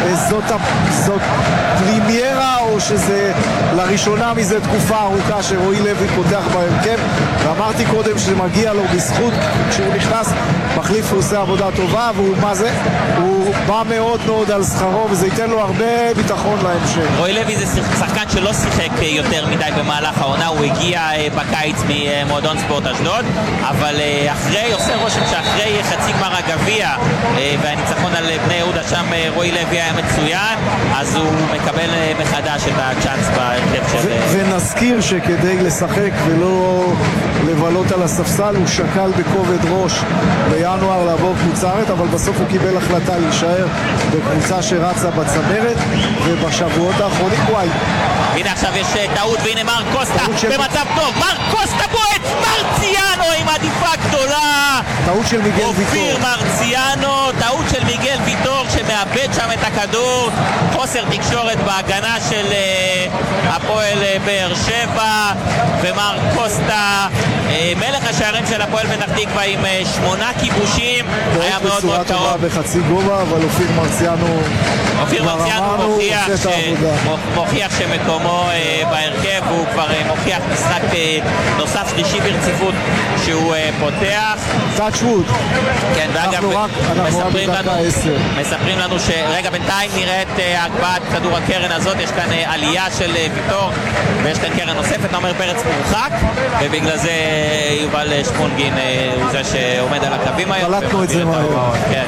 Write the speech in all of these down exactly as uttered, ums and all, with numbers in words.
זאת, זאת פרימיירה או שזה לראשונה מזה תקופה ארוכה שרועי לוי פותח בהרכב, ואמרתי קודם שזה מגיע לו בזכות, כשהוא נכנס מחליף הוא עושה עבודה טובה, והוא מה זה? הוא בא מאוד מאוד על שכרו וזה ייתן לו הרבה ביטחון להמשך. רועי לוי זה שחקן שלא שיחק יותר מדי במהלך העונה, הוא הגיע בקיץ ממועדון ספורט אשדוד, אבל אחרי, עושה רושם שאחרי חצי גמר הגביע והניצחון על בני יהודה, שם רועי לוי היה מצוין, אז הוא מקבל מחדש את הצ'אנס בהרכב של... ונזכיר שכדי לשחק ולא לבלות על הספסל הוא שקל בכובד ראש בינואר לעבור קבוצה אחרת, אבל בסוף הוא קיבל החלטה להישאר בקבוצה שרצה בצמרת, ובשבועות האחרונים וואי, הנה עכשיו יש טעות, והנה מר קוסטה במצב טוב, מר קוסטה בועט, מרציאנו עם עדיפה גדולה, טעות של מיגל ויטור, אופיר מרציאנו, טעות של מיגל ויטור שמאבד שם את הכדור, חוסר תקשורת בהגנה של הפועל באר שבע, ומר קוסטה מלך השערים של הפועל פתח תקווה עם שמונה כיבושים, היה מאוד מאוד קרוב בחצי גובה, אבל אופיר מרציאנו אופיר מרציאנו מוכיח, ש... מוכיח שמקומו בהרכב, הוא כבר מוכיח משחק נוסף שלישי ברציפות שהוא פותח. טאץ' ווד. כן, ואגב מספרים לנו, מספרים לנו שרגע בינתיים נראית הגבהת כדור הקרן הזאת, יש כאן עלייה של ויטור ויש כאן קרן נוספת, נאמר פרץ מורחק, ובגלל זה יובל שפונגין הוא זה שעומד על הקווים היום. חלטנו את זה מהר. כן,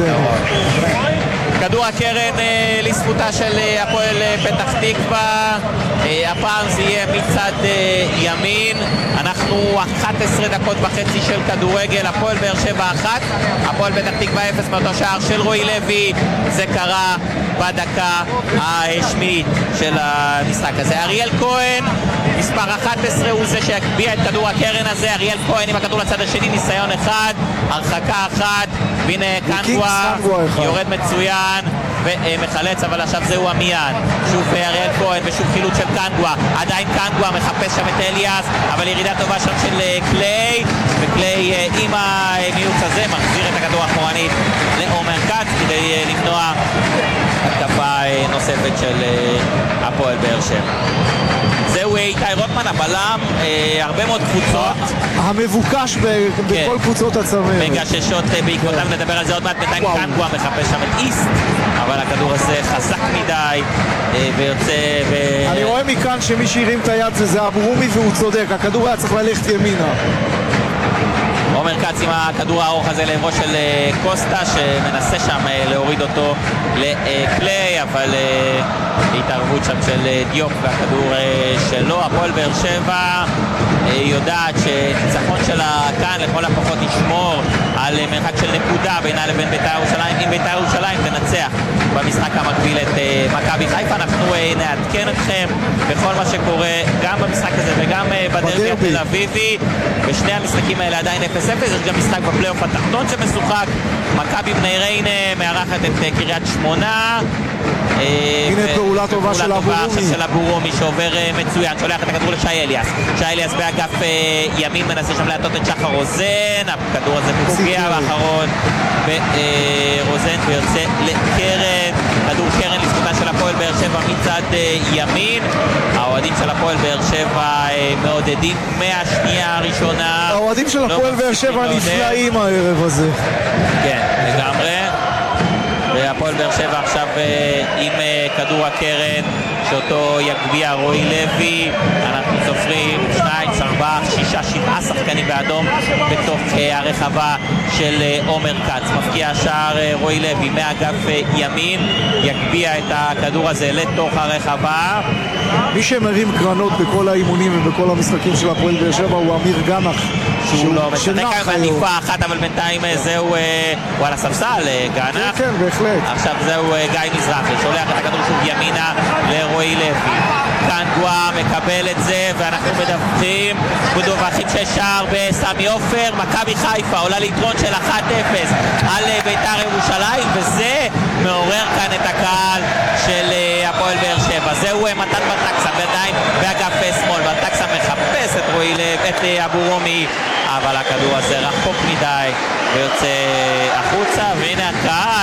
כדור הקרן לזכותה של הפועל פתח תקווה, הפעם זה יהיה מצד ימין. אנחנו אחת עשרה דקות וחצי של כדורגל, הפועל באר שבע אחת, הפועל פתח תקווה אפס, מאותו שער של רועי לוי, זה קרה בדקה השמינית של המשחק הזה. אריאל כהן מספר אחת עשרה הוא זה שהקביע את כדור הקרן הזה, אריאל כהן עם הכדור לצד השני, ניסיון אחד, הרחקה אחת, והנה קנגווה יורד מצוין ומחלץ, אבל עכשיו זהו עמיאן, שוב אריאל כהן ושוב חילוץ של קנגווה, עדיין קנגווה מחפש שם את אליאס, אבל ירידה טובה שם של קליי, וקליי עם המיוץ הזה מחזיר את הכדור אחורנית לעומר כץ כדי למנוע התקפה נוספת של הפועל באר שבע. זהו איתי רוטמן, הבלם, הרבה מאוד קבוצות המבוקש בכל קבוצות הצמרת מגששות בעקבותיו, נדבר על זה עוד מעט. בינתיים קנגווה מחפש שם את איסט, אבל הכדור הזה חזק מדי ויוצא ב... אני רואה מכאן שמי שהרים את היד זה אבו רומי, והוא צודק, הכדור היה צריך ללכת ימינה. עומר כץ עם הכדור הארוך הזה לעברו של קוסטה שמנסה שם להוריד אותו לקליי, אבל התערבות שם של דיוק והכדור שלו. הפועל באר שבע יודעת שניצחון שלה כאן לכל הפחות ישמור על מרחק של נקודה בינה לבין בית"ר ירושלים. אם בית"ר ירושלים תנצח במשחק המקביל את מכבי חיפה, אנחנו נעדכן אתכם בכל מה שקורה גם במשחק הזה וגם בדרבי התל אביבי. בשני המשחקים האלה עדיין אפס אפס, יש גם משחק בפלייאוף התחתון שמשוחק, מכבי בני ריינה מארחת את קריית שמונה. הנה פעולה טובה של אבו רומי של אבו רומי שעובר מצוין, שולח את הכדור לשי אליאס, שי אליאס באגף ימין מנסה שם להטות את שחר רוזן, הכדור הזה פוגע באחרון ברוזן ויוצא לקרן, כדור קרן לזכותה של הפועל באר שבע מצד ימין. האוהדים של הפועל באר שבע מעודדים מהשנייה הראשונה, האוהדים של הפועל באר שבע נפלאים הערב הזה, כן לגמרי. והפועל באר שבע עכשיו עם כדור הקרן שאותו יגביע רועי לוי, אנחנו סופרים שניים, ארבעה, שישה, שבעה שחקנים באדום בתוך הרחבה של עומר כץ. מפקיע שער רועי לוי מאגף ימין, יגביע את הכדור הזה לתוך הרחבה. מי שמרים קרנות בכל האימונים ובכל המשחקים של הפועל באר שבע הוא אמיר גנח, שהוא לא משחק בעניפה אחת, אבל בינתיים זהו, הוא על הספסל, גנח. כן, בהחלט. עכשיו זהו גיא מזרחי, שולח את הכדור שוב ימינה לרועי לוי. קנגווה מקבל את זה, ואנחנו מדווחים, מדווחים ששער בסמי עופר, מכבי חיפה עולה ליתרון של אחת אפס על בית"ר ירושלים, וזה מעורר כאן את הקהל של הפועל באר שבע. זהו מתן ברטקסה, בינתיים באגף שמאל, ברטקסה מחפש את רועי לוי, את אבו רומי, אבל הכדור הזה רחוק מדי ויוצא החוצה, והנה הקהל